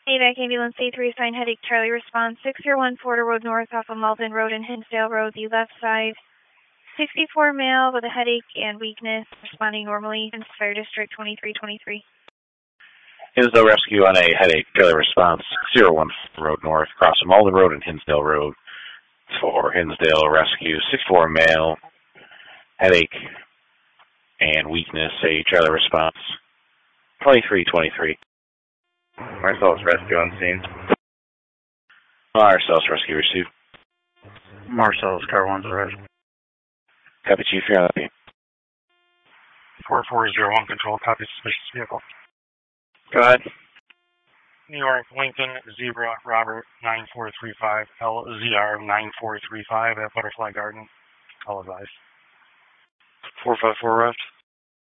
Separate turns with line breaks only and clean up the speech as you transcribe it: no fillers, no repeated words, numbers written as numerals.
AVAC Ambulance A3 assigned headache Charlie response 601 Porter Road North off of Malden Road and Hinsdale Road, the left side. 64 male with a headache and weakness, responding normally. Fire District 2323.
Hinsdale Rescue on a headache Charlie response 601 Road North across from Malden Road and Hinsdale Road. For Hinsdale Rescue 64 male, headache and weakness, a Charlie response 2323.
Marcellus Rescue on scene.
Marcellus Rescue received.
Marcellus Car 1's Rescue.
Copy, Chief. You're on the beam.
4401 Control, copy suspicious vehicle.
Go ahead.
New York, Lincoln, Zebra, Robert, 9435, LZR 9435 at Butterfly Garden. All advised.
454 left.